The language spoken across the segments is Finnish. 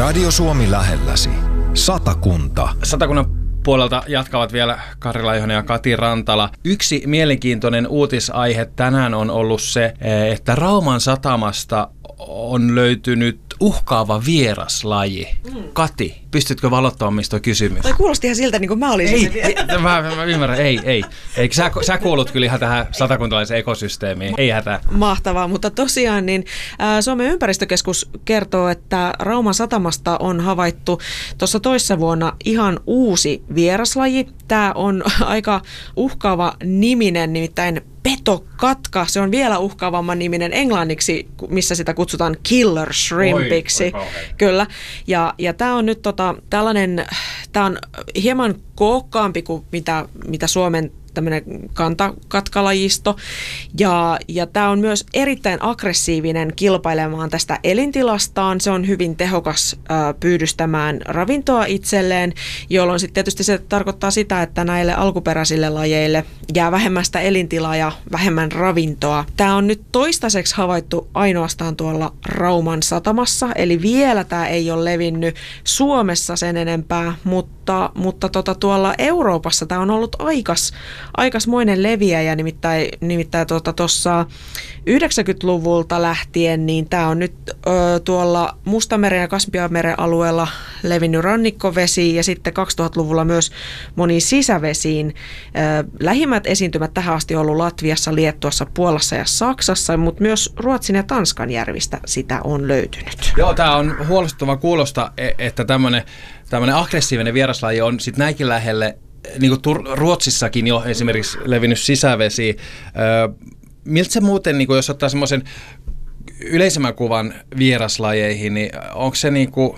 Radio Suomi lähelläsi. Satakunta. Satakunnan puolelta jatkavat vielä Kari Laihonen ja Kati Rantala. Yksi mielenkiintoinen uutisaihe tänään on ollut se, että Rauman satamasta on löytynyt uhkaava vieraslaji. Kati, pystytkö valottamaan, mistä on kysymys? Tai kuulosti ihan siltä, niin kuin mä olisin. Mä ymmärrän, ei. Sä kuulut kyllä ihan tähän satakuntalaiseen ekosysteemiin. Ei hätää. Mahtavaa, mutta tosiaan niin Suomen ympäristökeskus kertoo, että Rauman satamasta on havaittu tuossa toissa vuonna ihan uusi vieraslaji. Tämä on aika uhkaava niminen, nimittäin petokatka. Se on vielä uhkaavamman niminen englanniksi, missä sitä kutsutaan killer shrimpiksi. Kyllä. Ja tämä on nyt tällainen, tämä on hieman kookkaampi kuin mitä Suomen tämmöinen kantakatkalajista. Ja tämä on myös erittäin aggressiivinen kilpailemaan tästä elintilastaan. Se on hyvin tehokas pyydystämään ravintoa itselleen, jolloin sitten tietysti se tarkoittaa sitä, että näille alkuperäisille lajeille jää vähemmän sitä elintilaa ja vähemmän ravintoa. Tämä on nyt toistaiseksi havaittu ainoastaan tuolla Rauman satamassa, eli vielä tämä ei ole levinnyt Suomessa sen enempää, mutta tuolla Euroopassa tämä on ollut aikasmoinen leviäjä, nimittäin tuossa 90-luvulta lähtien, niin tämä on nyt tuolla Mustameren ja Kaspianmeren alueella levinnyt rannikkovesiin ja sitten 2000-luvulla myös moniin sisävesiin. Lähimmät esiintymät tähän asti on ollut Latviassa, Liettuassa, Puolassa ja Saksassa, mutta myös Ruotsin ja Tanskan järvistä sitä on löytynyt. Joo, tämä on huolestuttava kuulosta, että tämmöinen aggressiivinen vieraslaji on sitten näinkin lähelle, niin kuin Ruotsissakin jo esimerkiksi levinnyt sisävesi. Miltä se muuten, niin kuin jos ottaa semmoisen yleisemmän kuvan vieraslajeihin, niin onko se niin kuin,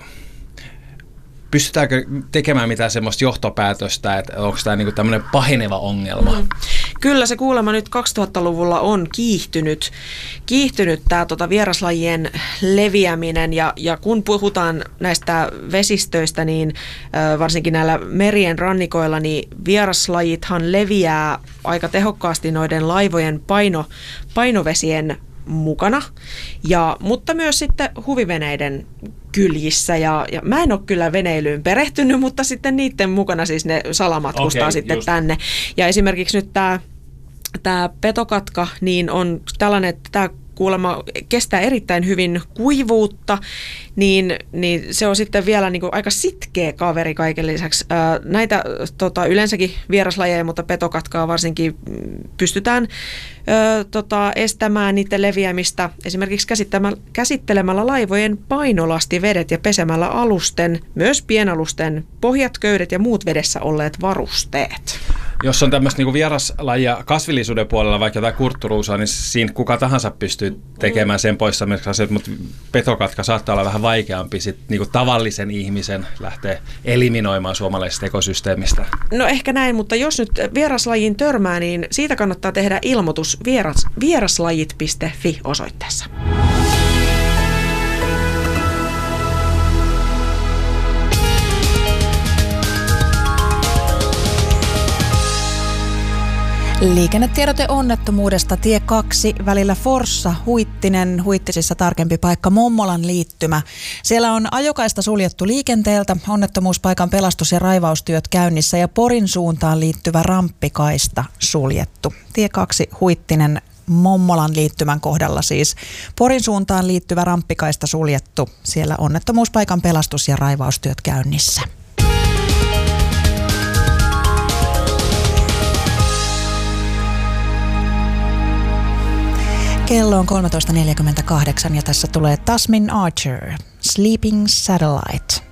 pystytäänkö tekemään mitään semmoista johtopäätöstä, että onko tämä niin kuin tämmöinen paheneva ongelma? Kyllä se kuulemma nyt 2000-luvulla on kiihtynyt tämä vieraslajien leviäminen ja kun puhutaan näistä vesistöistä, niin varsinkin näillä merien rannikoilla, niin vieraslajithan leviää aika tehokkaasti noiden laivojen painovesien mukana, mutta myös sitten huviveneiden kyljissä ja mä en ole kyllä veneilyyn perehtynyt, mutta sitten niiden mukana siis ne salamatkustaa sitten just tänne. Ja esimerkiksi nyt tämä petokatka niin on tällainen, että tämä kuulemma kestää erittäin hyvin kuivuutta, niin se on sitten vielä niin kuin aika sitkeä kaveri kaiken lisäksi. Näitä yleensäkin vieraslajeja, mutta petokatkaa varsinkin pystytään estämään niiden leviämistä esimerkiksi käsittelemällä laivojen painolastivedet ja pesemällä alusten, myös pienalusten pohjat, köydet ja muut vedessä olleet varusteet. Jos on tämmöistä niin kuin vieraslajia kasvillisuuden puolella, vaikka jotain kurtturuusaa, niin siinä kuka tahansa pystyy tekemään sen poistamiseksi asioita, mutta petokatka saattaa olla vähän vaikeampi niin kuin tavallisen ihmisen lähteä eliminoimaan suomalaisesta ekosysteemistä. No ehkä näin, mutta jos nyt vieraslajiin törmää, niin siitä kannattaa tehdä ilmoitus vieraslajit.fi osoitteessa. Liikennetiedote onnettomuudesta tie 2 välillä Forssa-Huittinen, Huittisissa tarkempi paikka Mommolan liittymä. Siellä on ajokaista suljettu liikenteeltä, onnettomuuspaikan pelastus- ja raivaustyöt käynnissä ja Porin suuntaan liittyvä ramppikaista suljettu. Tie 2 Huittinen Mommolan liittymän kohdalla siis. Porin suuntaan liittyvä ramppikaista suljettu. Siellä onnettomuuspaikan pelastus- ja raivaustyöt käynnissä. Kello on 13.48 ja tässä tulee Tasmin Archer, Sleeping Satellite.